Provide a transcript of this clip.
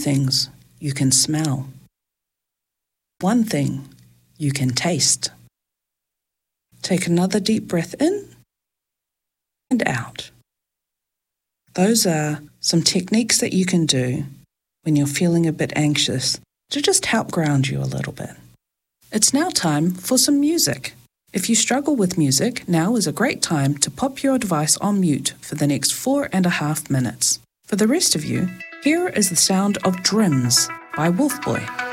things you can smell. One thing you can taste. Take another deep breath in and out. Those are some techniques that you can do when you're feeling a bit anxious to just help ground you a little bit. It's now time for some music. If you struggle with music, now is a great time to pop your device on mute for the next 4.5 minutes. For the rest of you, here is the sound of Drums by Wolfboy.